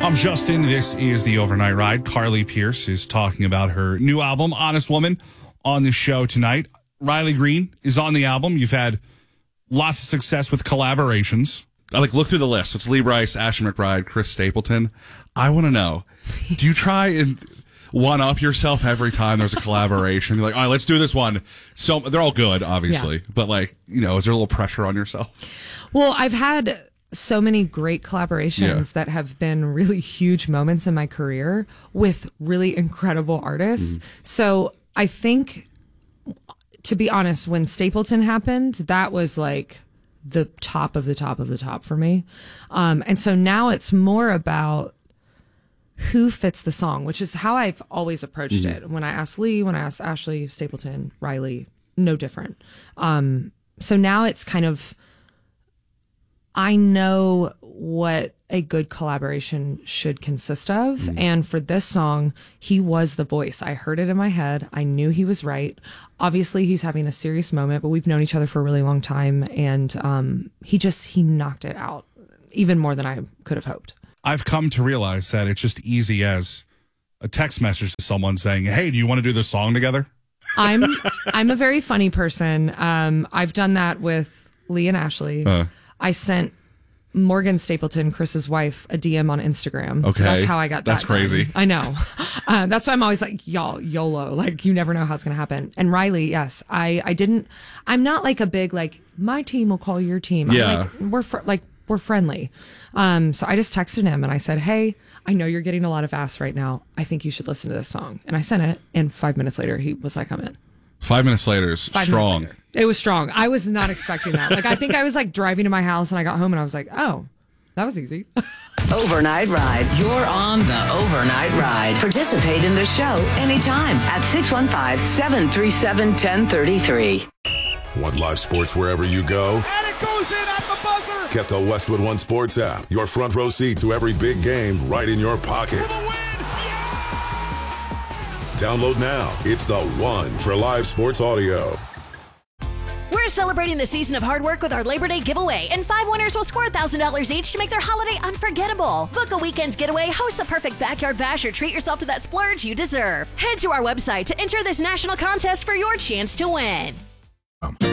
I'm Justin. This is the Overnight Ride. Carly Pierce is talking about her new album, Honest Woman, on the show tonight. Riley Green is on the album. You've had lots of success with collaborations. I look through the list. It's Lee Brice, Ashley McBryde, Chris Stapleton. I want to know, do you try and one-up yourself every time there's a collaboration? You're like, all right, let's do this one. So they're all good, obviously. Yeah. But is there a little pressure on yourself? Well, I've had so many great collaborations that have been really huge moments in my career with really incredible artists. So I think, to be honest, when Stapleton happened, that was the top of the top of the top for me. And so now it's more about who fits the song, which is how I've always approached it. When I asked Lee, when I asked Ashley, Stapleton, Riley, no different. So now it's kind of, I know what a good collaboration should consist of. And for this song, he was the voice. I heard it in my head. I knew he was right. Obviously, he's having a serious moment, but we've known each other for a really long time. And he knocked it out even more than I could have hoped. I've come to realize that it's just easy as a text message to someone saying, hey, do you want to do this song together? I'm a very funny person. I've done that with Lee and Ashley. I sent Morgan Stapleton, Chris's wife, a DM on Instagram. Okay. So that's how I got that. That's crazy. I know. That's why I'm always like, y'all, YOLO. You never know how it's going to happen. And Riley, yes, I'm not a big, my team will call your team. Yeah. We're friendly. So I just texted him and I said, hey, I know you're getting a lot of ass right now. I think you should listen to this song. And I sent it. And 5 minutes later, he was like, I'm in. 5 minutes later is strong. It was strong. I was not expecting that. I think I was driving to my house and I got home and I was like, oh, that was easy. Overnight Ride. You're on the Overnight Ride. Participate in the show anytime at 615-737-1033. Want live sports wherever you go? And it goes in at the buzzer. Get the Westwood One Sports app. Your front row seat to every big game right in your pocket. Download now. It's the one for live sports audio. We're celebrating the season of hard work with our Labor Day giveaway, and 5 winners will score $1,000 each to make their holiday unforgettable. Book a weekend's getaway, host the perfect backyard bash, or treat yourself to that splurge you deserve. Head to our website to enter this national contest for your chance to win.